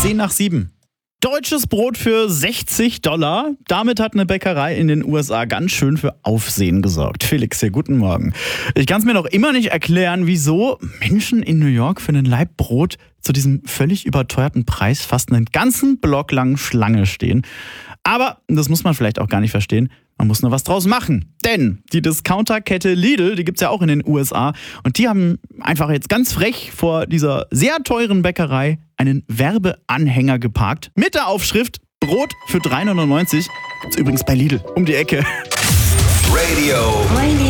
7:10. Deutsches Brot für $60. Damit hat eine Bäckerei in den USA ganz schön für Aufsehen gesorgt. Felix hier, guten Morgen. Ich kann es mir noch immer nicht erklären, wieso Menschen in New York für einen Laib Brot zu diesem völlig überteuerten Preis fast einen ganzen Block lang Schlange stehen. Aber das muss man vielleicht auch gar nicht verstehen. Man muss nur was draus machen. Denn die Discounterkette Lidl, die gibt's ja auch in den USA. Und die haben einfach jetzt ganz frech vor dieser sehr teuren Bäckerei einen Werbeanhänger geparkt. Mit der Aufschrift Brot für $3,99. Gibt's übrigens bei Lidl um die Ecke. Radio